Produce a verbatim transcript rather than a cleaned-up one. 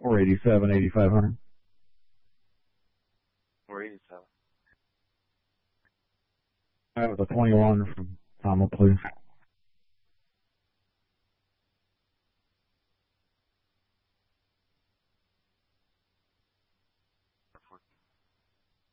four eighty-seven, eighty-five hundred. four eighty-seven. That was a twenty-one from Tom, please.